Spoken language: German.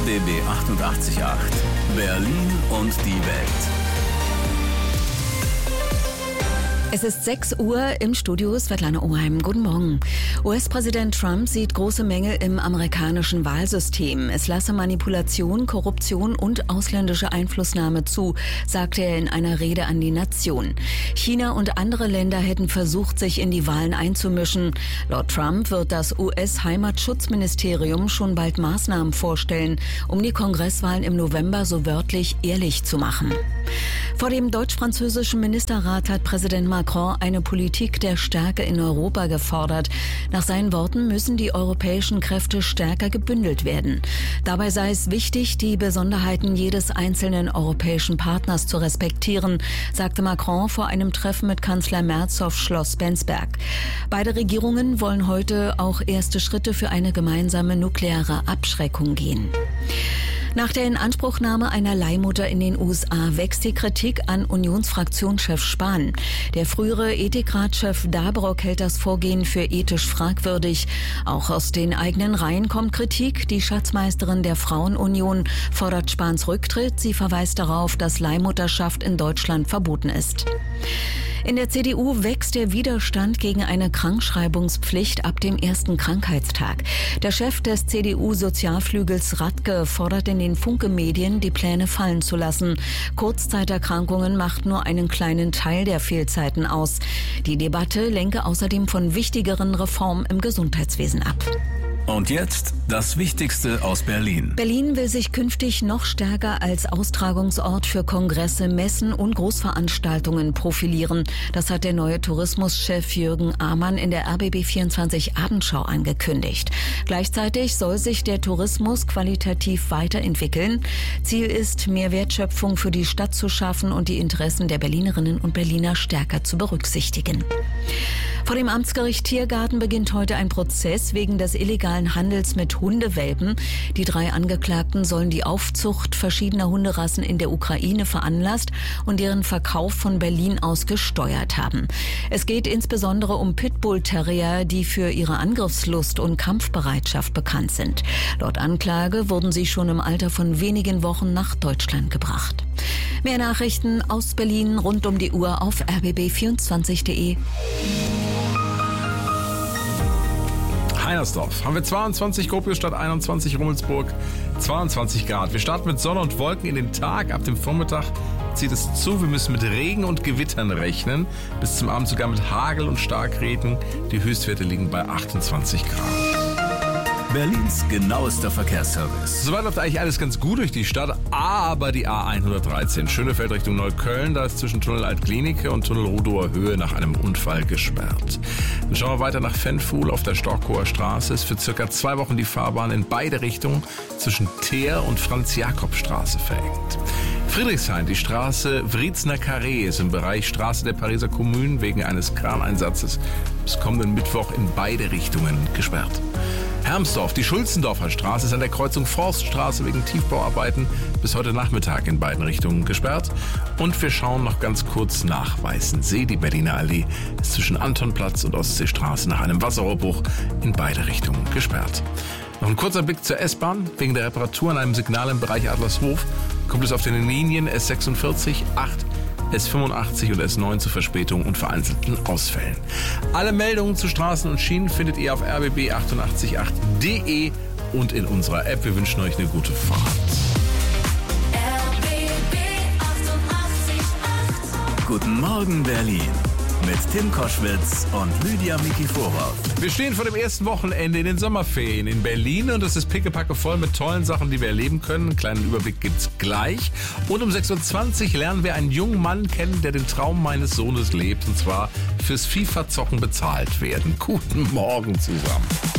RBB 88.8 Berlin und die Welt. Es ist 6 Uhr, im Studio Svetlana Oheim. Guten Morgen. US-Präsident Trump sieht große Mängel im amerikanischen Wahlsystem. Es lasse Manipulation, Korruption und ausländische Einflussnahme zu, sagte er in einer Rede an die Nation. China und andere Länder hätten versucht, sich in die Wahlen einzumischen. Laut Trump wird das US-Heimatschutzministerium schon bald Maßnahmen vorstellen, um die Kongresswahlen im November so wörtlich ehrlich zu machen. Vor dem deutsch-französischen Ministerrat hat Präsident Macron eine Politik der Stärke in Europa gefordert. Nach seinen Worten müssen die europäischen Kräfte stärker gebündelt werden. Dabei sei es wichtig, die Besonderheiten jedes einzelnen europäischen Partners zu respektieren, sagte Macron vor einem Treffen mit Kanzler Merz auf Schloss Bensberg. Beide Regierungen wollen heute auch erste Schritte für eine gemeinsame nukleare Abschreckung gehen. Nach der Inanspruchnahme einer Leihmutter in den USA wächst die Kritik an Unionsfraktionschef Spahn. Der frühere Ethikratschef Dabrock hält das Vorgehen für ethisch fragwürdig. Auch aus den eigenen Reihen kommt Kritik. Die Schatzmeisterin der Frauenunion fordert Spahns Rücktritt. Sie verweist darauf, dass Leihmutterschaft in Deutschland verboten ist. In der CDU wächst der Widerstand gegen eine Krankschreibungspflicht ab dem ersten Krankheitstag. Der Chef des CDU-Sozialflügels Radke fordert in den Funke-Medien, die Pläne fallen zu lassen. Kurzzeiterkrankungen macht nur einen kleinen Teil der Fehlzeiten aus. Die Debatte lenke außerdem von wichtigeren Reformen im Gesundheitswesen ab. Und jetzt das Wichtigste aus Berlin. Berlin will sich künftig noch stärker als Austragungsort für Kongresse, Messen und Großveranstaltungen profilieren. Das hat der neue Tourismuschef Jürgen Amann in der RBB24 Abendschau angekündigt. Gleichzeitig soll sich der Tourismus qualitativ weiterentwickeln. Ziel ist, mehr Wertschöpfung für die Stadt zu schaffen und die Interessen der Berlinerinnen und Berliner stärker zu berücksichtigen. Vor dem Amtsgericht Tiergarten beginnt heute ein Prozess wegen des illegalen Handels mit Hundewelpen. Die 3 Angeklagten sollen die Aufzucht verschiedener Hunderassen in der Ukraine veranlasst und deren Verkauf von Berlin aus gesteuert haben. Es geht insbesondere um Pitbull-Terrier, die für ihre Angriffslust und Kampfbereitschaft bekannt sind. Laut Anklage wurden sie schon im Alter von wenigen Wochen nach Deutschland gebracht. Mehr Nachrichten aus Berlin rund um die Uhr auf rbb24.de. Heinersdorf haben wir 22, Gropiusstadt 21, Rummelsburg 22 Grad. Wir starten mit Sonne und Wolken in den Tag. Ab dem Vormittag zieht es zu. Wir müssen mit Regen und Gewittern rechnen. Bis zum Abend sogar mit Hagel und Starkregen. Die Höchstwerte liegen bei 28 Grad. Berlins genauester Verkehrsservice. Soweit läuft eigentlich alles ganz gut durch die Stadt, aber die A113 Schönefeld Richtung Neukölln, da ist zwischen Tunnel Altklinike und Tunnel Rudower Höhe nach einem Unfall gesperrt. Dann schauen wir weiter nach Fenfuhl auf der Storkower Straße. Ist für circa 2 Wochen die Fahrbahn in beide Richtungen zwischen Teer und Franz-Jakob-Straße verengt. Friedrichshain, die Straße Vriezner Carré ist im Bereich Straße der Pariser Kommune wegen eines Kraneinsatzes bis kommenden Mittwoch in beide Richtungen gesperrt. Hermsdorf, die Schulzendorfer Straße ist an der Kreuzung Forststraße wegen Tiefbauarbeiten bis heute Nachmittag in beiden Richtungen gesperrt. Und wir schauen noch ganz kurz nach Weißensee. Die Berliner Allee ist zwischen Antonplatz und Ostseestraße nach einem Wasserrohrbruch in beide Richtungen gesperrt. Noch ein kurzer Blick zur S-Bahn. Wegen der Reparatur an einem Signal im Bereich Adlershof kommt es auf den Linien S46, 8, S85 und S9 zu Verspätungen und vereinzelten Ausfällen. Alle Meldungen zu Straßen und Schienen findet ihr auf rbb888.de und in unserer App. Wir wünschen euch eine gute Fahrt. RBB 88.8 Guten Morgen Berlin mit Tim Koschwitz und Lydia Miki-Vorhoff. Wir stehen vor dem ersten Wochenende in den Sommerferien in Berlin und es ist pickepacke voll mit tollen Sachen, die wir erleben können. Einen kleinen Überblick gibt's gleich. Und um 6.20 Uhr lernen wir einen jungen Mann kennen, der den Traum meines Sohnes lebt, und zwar fürs FIFA-Zocken bezahlt werden. Guten Morgen zusammen.